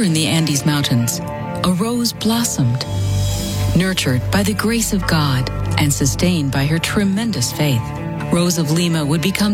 in the Andes Mountains, a rose blossomed. Nurtured by the grace of God and sustained by her tremendous faith, Rose of Lima would become